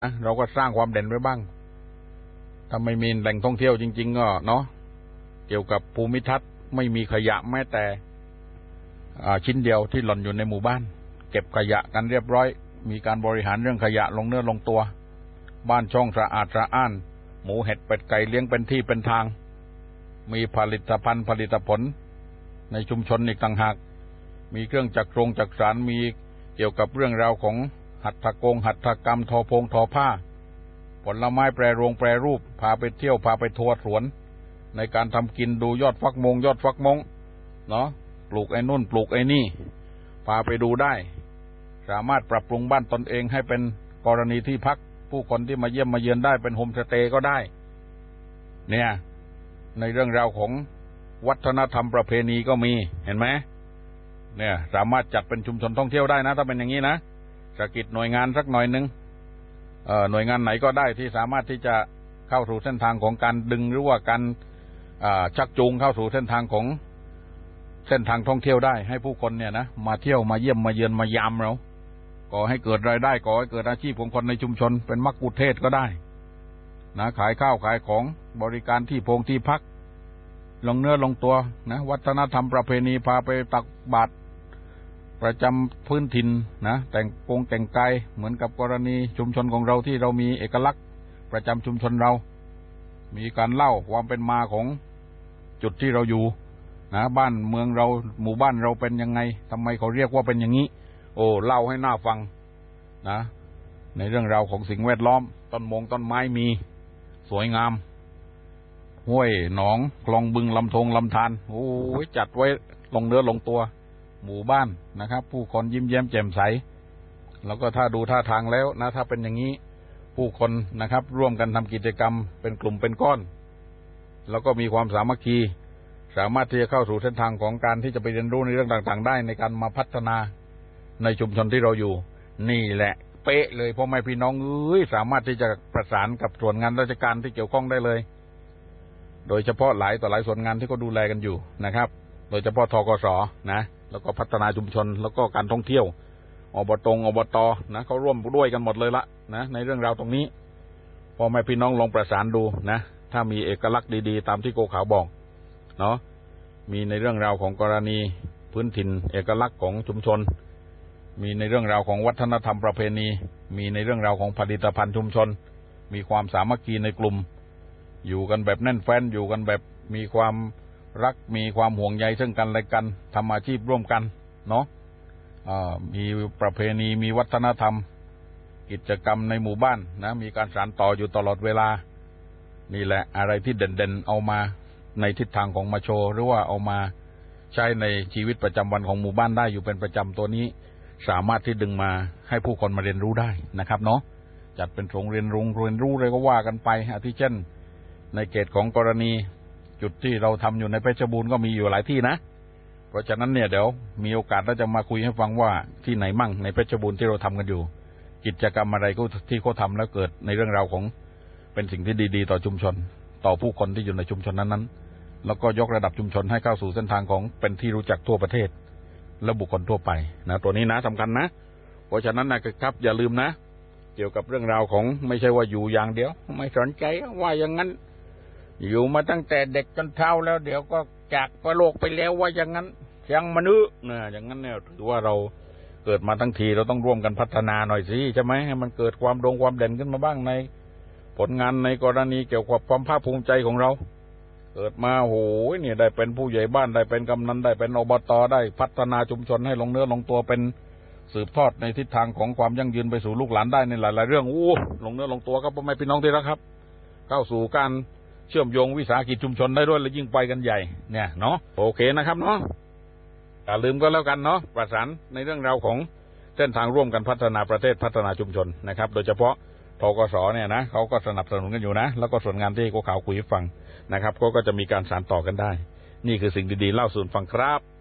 เราก็สร้างความเด่นไว้บ้างถ้าไม่มีแหล่งท่องเที่ยวจริงๆก็เนาะเกี่ยวกับภูมิทัศน์ไม่มีขยะแม้แต่ชิ้นเดียวที่หล่นอยู่ในหมู่บ้านเก็บขยะกันเรียบร้อยมีการบริหารเรื่องขยะลงเนื้อลงตัวบ้านช่องสะอาดสะอ้านหมูเห็ดเป็ดไก่เลี้ยงเป็นที่เป็นทางมีผลิตภัณฑ์ผลิตผลในชุมชนอีกต่างหากมีเครื่องจักรสานมีเกี่ยวกับเรื่องราวของหัตถกรรมทอพงทอผ้าผลไม้แปรรูปพาไปเที่ยวพาไปทัวร์สวนในการทำกินดูยอดฟักมงเนาะปลูกไอ้นู่นปลูกไอ้นี่พาไปดูได้สามารถปรับปรุงบ้านตนเองให้เป็นกรณีที่พักผู้คนที่มาเยี่ยมมาเยือนได้เป็นโฮมสเตย์ก็ได้เนี่ยในเรื่องราวของวัฒนธรรมประเพณีก็มีเห็นไหมเนี่ยสามารถจัดเป็นชุมชนท่องเที่ยวได้นะถ้าเป็นอย่างนี้นะสะกิดหน่วยงานสักหน่อยนึงหน่วยงานไหนก็ได้ที่สามารถที่จะเข้าสู่เส้นทางของการดึงหรือว่าการชักจูงเข้าสู่เส้นทางของเส้นทางท่องเที่ยวได้ให้ผู้คนเนี่ยนะมาเที่ยวมาเยี่ยมมาเยือนมายามเราก่อให้เกิดรายได้ก่อให้เกิดอาชีพของคนในชุมชนเป็นมักคุเทศก์ก็ได้นะขายข้าวขายของบริการที่พักลงเนื้อลงตัวนะวัฒนธรรมประเพณีพาไปตักบาตรประจำพื้นถิ่นนะแต่งกายเหมือนกับกรณีชุมชนของเราที่เรามีเอกลักษณ์ประจำชุมชนเรามีการเล่าความเป็นมาของจุดที่เราอยู่นะบ้านเมืองเราหมู่บ้านเราเป็นยังไงทำไมเขาเรียกว่าเป็นอย่างนี้โอ้เล่าให้น่าฟังนะในเรื่องราวของสิ่งแวดล้อมต้นไม้มีสวยงามห้วยหนองคลองบึงลำธงลำธารโอ้ยจัดไว้ลงเนื้อลงตัวหมู่บ้านนะครับผู้คนยิ้มแย้มแจ่มใสแล้วก็ถ้าดูท่าทางแล้วนะถ้าเป็นอย่างนี้ผู้คนนะครับร่วมกันทำกิจกรรมเป็นกลุ่มเป็นก้อนแล้วก็มีความสามัคคีสามารถที่จะเข้าสู่เส้นทางของการที่จะไปเรียนรู้ในเรื่องต่างๆได้ในการมาพัฒนาในชุมชนที่เราอยู่นี่แหละเป๊ะเลยพ่อแม่พี่น้องสามารถที่จะประสานกับส่วนงานราชการที่เกี่ยวข้องได้เลยโดยเฉพาะหลายต่อหลายส่วนงานที่เขาดูแลกันอยู่นะครับโดยเฉพาะธกสนะแล้วก็พัฒนาชุมชนแล้วก็การท่องเที่ยวอบตนะเขาร่วมด้วยกันหมดเลยละนะในเรื่องราวตรงนี้พ่อแม่พี่น้องลองประสานดูนะถ้ามีเอกลักษณ์ดีๆตามที่โกขาวบอกเนาะมีในเรื่องราวของกรณีพื้นถิ่นเอกลักษณ์ของชุมชนมีในเรื่องราวของวัฒนธรรมประเพณีมีในเรื่องราวของผลิตภัณฑ์ชุมชนมีความสามัคคีในกลุ่มอยู่กันแบบแน่นแฟ้นอยู่กันแบบมีความรักมีความห่วงใยซึ่งกันและกันทำอาชีพร่วมกันเนาะมีประเพณีมีวัฒนธรรมกิจกรรมในหมู่บ้านนะมีการสานต่ออยู่ตลอดเวลานี่แหละอะไรที่เด่นๆเอามาในทิศทางของมาโชว์หรือว่าเอามาใช้ในชีวิตประจำวันของหมู่บ้านได้อยู่เป็นประจำตัวนี้สามารถที่ดึงมาให้ผู้คนมาเรียนรู้ได้นะครับเนาะจัดเป็นโรงเรียนรู้เลยก็ว่ากันไปอาทิเช่นในเขตของกรณีจุดที่เราทำอยู่ในเพชรบูรณ์ก็มีอยู่หลายที่นะเพราะฉะนั้นเนี่ยเดี๋ยวมีโอกาสเราจะมาคุยให้ฟังว่าที่ไหนมั่งในเพชรบูรณ์ที่เราทำกันอยู่กิจกรรมอะไรที่เขาทำแล้วเกิดในเรื่องราวของเป็นสิ่งที่ดีๆต่อชุมชนต่อผู้คนที่อยู่ในชุมชนนั้นๆแล้วก็ยกระดับชุมชนให้เข้าสู่เส้นทางของเป็นที่รู้จักทั่วประเทศและบุคคลทั่วไปนะตัวนี้นะสำคัญนะเพราะฉะนั้นนะครับอย่าลืมนะเกี่ยวกับเรื่องราวของไม่ใช่ว่าอยู่อย่างเดียวไม่สนใจว่าอย่างนั้นอยู่มาตั้งแต่เด็กจนเฒ่าแล้วเดี๋ยวก็จากโลกไปแล้วว่าอย่างนั้นยังมนุษย์นะอย่างนั้นเนี่ยถือว่าเราเกิดมาทั้งทีเราต้องร่วมกันพัฒนาหน่อยสิใช่ไหมให้มันเกิดความเด่นขึ้นมาบ้างในผลงานในกรณีเกี่ยวกับความภาคภูมิใจของเราเกิดมาโหยเนี่ยได้เป็นผู้ใหญ่บ้านได้เป็นกำนันได้เป็นอบตได้พัฒนาชุมชนให้ลงเนื้อลงตัวเป็นสืบทอดในทิศทางของความยั่งยืนไปสู่ลูกหลานได้ในหลายๆเรื่องลงเนื้อลงตัวครับพ่อแม่พี่น้องที่รักครับเข้าสู่การเชื่อมโยงวิสาหกิจชุมชนได้ด้วยและยิ่งไปกันใหญ่เนี่ยเนาะโอเคนะครับเนาะอย่าลืมก็แล้วกันเนาะประสานในเรื่องราวของเส้นทางร่วมกันพัฒนาประเทศพัฒนาชุมชนนะครับโดยเฉพาะธกสเนี่ยนะเขาก็สนับสนุนกันอยู่นะแล้วก็ส่วนงานที่โกขาวคุยให้ฟังนะครับก็จะมีการสานต่อกันได้นี่คือสิ่งดีๆเล่าสู่ฟังครับ